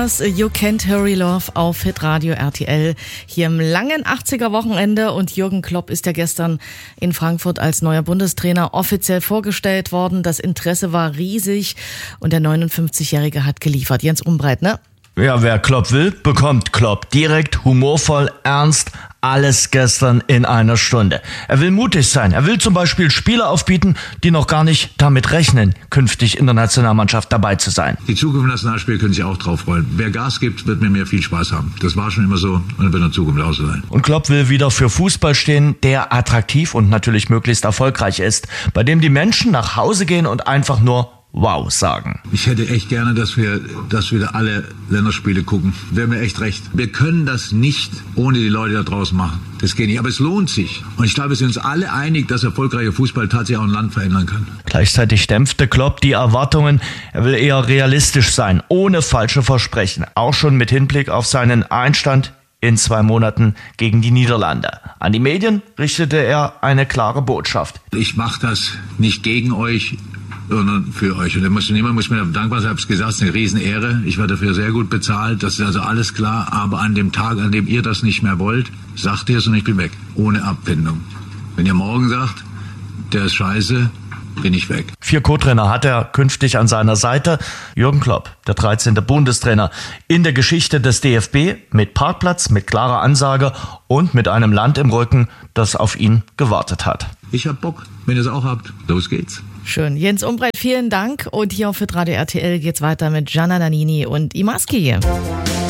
You Can't Hurry Love auf Hitradio RTL hier im langen 80er-Wochenende. Und Jürgen Klopp ist ja gestern in Frankfurt als neuer Bundestrainer offiziell vorgestellt worden. Das Interesse war riesig und der 59-Jährige hat geliefert. Jens Umbreit, ne? Ja, wer Klopp will, bekommt Klopp. Direkt, humorvoll, ernst, alles gestern in einer Stunde. Er will mutig sein. Er will zum Beispiel Spieler aufbieten, die noch gar nicht damit rechnen, künftig in der Nationalmannschaft dabei zu sein. Die Zukunft im Nationalspiel können sich auch drauf freuen. Wer Gas gibt, wird mit mir viel Spaß haben. Das war schon immer so und wird in Zukunft auch so sein. Und Klopp will wieder für Fußball stehen, der attraktiv und natürlich möglichst erfolgreich ist, bei dem die Menschen nach Hause gehen und einfach nur wow sagen. Ich hätte echt gerne, dass wir alle Länderspiele gucken. Wäre mir echt recht. Wir können das nicht ohne die Leute da draußen machen. Das geht nicht. Aber es lohnt sich. Und ich glaube, wir sind uns alle einig, dass erfolgreicher Fußball tatsächlich auch ein Land verändern kann. Gleichzeitig dämpfte Klopp die Erwartungen. Er will eher realistisch sein, ohne falsche Versprechen. Auch schon mit Hinblick auf seinen Einstand in 2 Monaten gegen die Niederlande. An die Medien richtete er eine klare Botschaft. Ich mache das nicht gegen euch, sondern für euch. Und niemand muss mir dankbar sein, ich habe es gesagt, es ist eine Riesenehre. Ich werde dafür sehr gut bezahlt, das ist also alles klar. Aber an dem Tag, an dem ihr das nicht mehr wollt, sagt ihr es und ich bin weg. Ohne Abfindung. Wenn ihr morgen sagt, der ist scheiße, bin ich weg. 4 Co-Trainer hat er künftig an seiner Seite. Jürgen Klopp, der 13. Bundestrainer in der Geschichte des DFB, mit Parkplatz, mit klarer Ansage und mit einem Land im Rücken, das auf ihn gewartet hat. Ich hab Bock, wenn ihr es auch habt. Los geht's. Schön. Jens Umbreit, vielen Dank. Und hier auf Hitradio RTL geht's weiter mit Gianna Nannini und Imaski.